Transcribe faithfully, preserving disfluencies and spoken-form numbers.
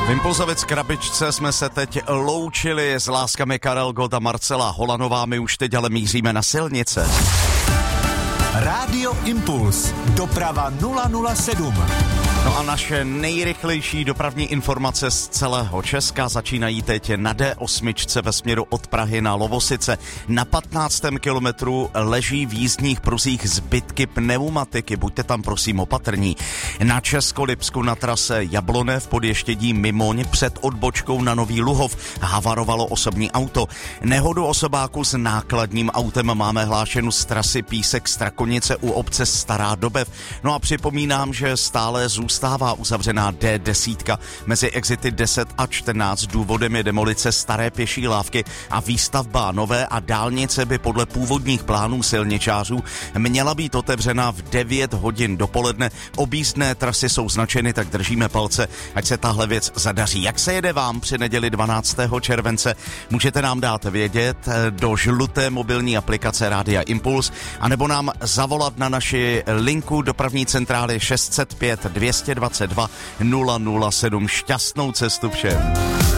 V Impulzovic krabičce jsme se teď loučili s láskami Karel Gott a Marcela Holanová, my už teď ale míříme na silnice. Rádio Impuls, doprava nula nula sedm. No a naše nejrychlejší dopravní informace z celého Česka začínají teď na D osm ve směru od Prahy na Lovosice. Na patnáctém kilometru leží v jízdních pruzích zbytky pneumatiky, buďte tam prosím opatrní. Na Českolipsku na trase Jabloné v Podještědí Mimoň před odbočkou na Nový Luhov havarovalo osobní auto. Nehodu osobáku s nákladním autem máme hlášenu z trasy Písek Strakonice u obce Stará Dobev. No a připomínám, že stále zůstává uzavřená D deset mezi exity deset a čtrnáct. Důvodem je demolice staré pěší lávky a výstavba nové a dálnice by podle původních plánů silničářů měla být otevřena v devět hodin dopoledne. Objízdné trasy jsou značeny, tak držíme palce, ať se tahle věc zadaří. Jak se jede vám při neděli dvanáctého července? Můžete nám dát vědět do žluté mobilní aplikace Rádia Impuls, anebo nám zavolat na naši linku dopravní centrály šest set pět dvě dvacet dva nula nula sedm. Šťastnou cestu všem.